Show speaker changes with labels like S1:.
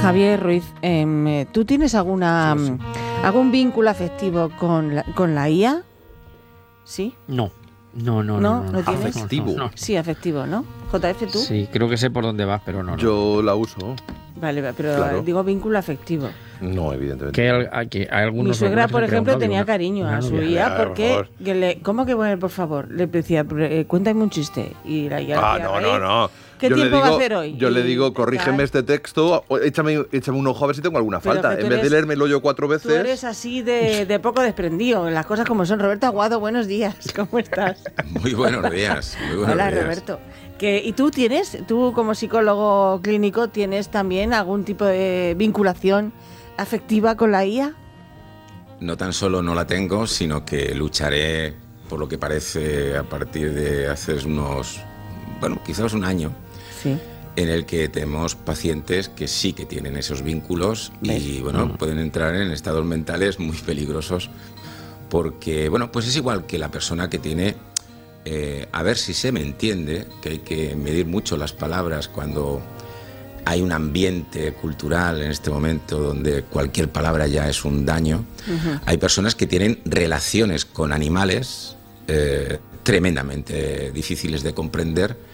S1: Javier Ruiz, ¿tú tienes algún vínculo afectivo con la IA? ¿Sí?
S2: No.
S1: ¿No tienes?
S3: ¿Afectivo?
S2: No.
S1: Sí, afectivo, ¿no? JF, ¿tú?
S2: Sí, creo que sé por dónde vas, pero no.
S3: Yo la uso.
S1: Vale, pero
S3: Claro.
S1: digo vínculo afectivo.
S3: No, evidentemente.
S2: Que hay algunos.
S1: Mi suegra, por ejemplo, tenía
S2: una
S1: cariño a su
S2: novia.
S1: IA
S3: Por
S1: porque...
S3: favor.
S1: ¿Cómo que bueno, por favor? Le decía, cuéntame un chiste. Y la IA decía,
S3: No.
S1: ¿Qué
S3: Yo
S1: tiempo
S3: le
S1: va a
S3: digo-
S1: hacer hoy?
S3: Yo le
S1: Y
S3: digo, corrígeme
S1: tal.
S3: este texto, o échame un ojo a ver si tengo alguna
S1: Pero
S3: falta.
S1: que tú
S3: En vez de
S1: eres-
S3: leérmelo yo 4
S1: Tú
S3: veces.
S1: eres así de poco desprendido, las cosas como son. Roberto Aguado, buenos días, ¿cómo estás?
S4: Muy buenos días. Muy buenos
S1: Hola,
S4: días.
S1: Roberto. ¿Y tú como psicólogo clínico tienes también algún tipo de vinculación afectiva con la IA?
S4: No tan solo no la tengo, sino que lucharé, por lo que parece, a partir de hace quizás un año,
S1: Sí.
S4: en el que tenemos pacientes que sí que tienen esos vínculos y
S1: ¿Ves?
S4: pueden entrar en estados mentales muy peligrosos porque, pues es igual que la persona que tiene, a ver si se me entiende, que hay que medir mucho las palabras cuando hay un ambiente cultural en este momento donde cualquier palabra ya es un daño.
S1: Uh-huh.
S4: Hay personas que tienen relaciones con animales tremendamente difíciles de comprender